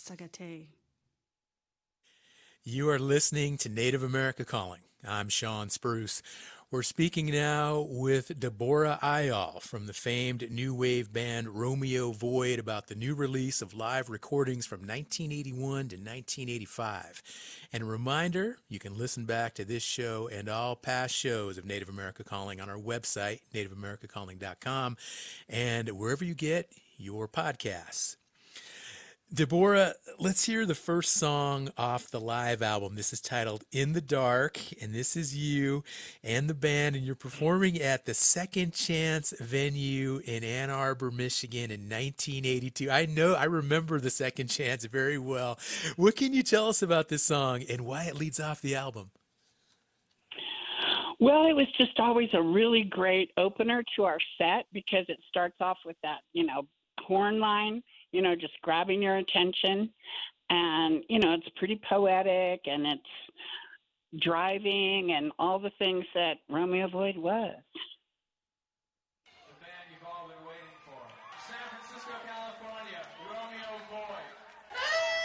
Sagate. You are listening to Native America Calling. I'm Sean Spruce. We're speaking now with Deborah Ayal from the famed new wave band Romeo Void about the new release of live recordings from 1981 to 1985. And a reminder, you can listen back to this show and all past shows of Native America Calling on our website, nativeamericacalling.com, and wherever you get your podcasts. Deborah, let's hear the first song off the live album. This is titled In the Dark, and this is you and the band, and you're performing at the Second Chance venue in Ann Arbor, Michigan in 1982. I remember the Second Chance very well. What can you tell us about this song and why it leads off the album? Well, it was just always a really great opener to our set because it starts off with that, horn line, just grabbing your attention. And, it's pretty poetic and it's driving and all the things that Romeo Void was.